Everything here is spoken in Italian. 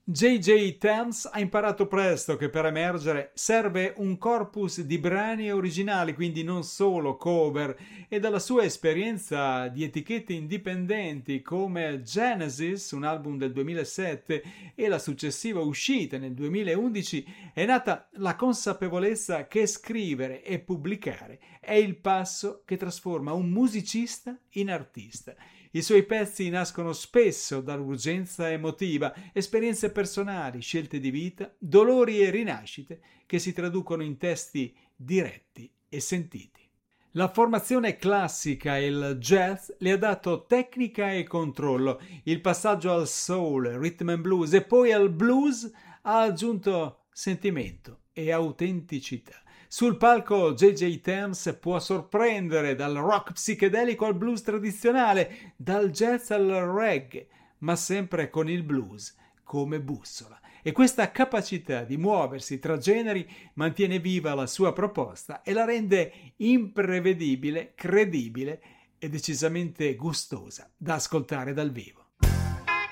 J.J. Thames ha imparato presto che per emergere serve un corpus di brani originali, quindi non solo cover, e dalla sua esperienza di etichette indipendenti come Genesis, un album del 2007, e la successiva uscita nel 2011, è nata la consapevolezza che scrivere e pubblicare è il passo che trasforma un musicista in artista. I suoi pezzi nascono spesso dall'urgenza emotiva, esperienze personali, scelte di vita, dolori e rinascite che si traducono in testi diretti e sentiti. La formazione classica e il jazz le ha dato tecnica e controllo, il passaggio al soul, rhythm and blues e poi al blues ha aggiunto sentimento e autenticità. Sul palco J.J. Thames può sorprendere dal rock psichedelico al blues tradizionale, dal jazz al reggae, ma sempre con il blues come bussola. E questa capacità di muoversi tra generi mantiene viva la sua proposta e la rende imprevedibile, credibile e decisamente gustosa da ascoltare dal vivo.